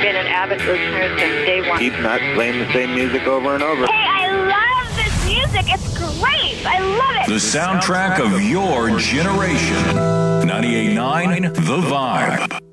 been an avid listener since day one. Keep not playing the same music over and over. Hey, I love this music. It's great. I love it. The soundtrack of your generation. 98.9 The Vibe.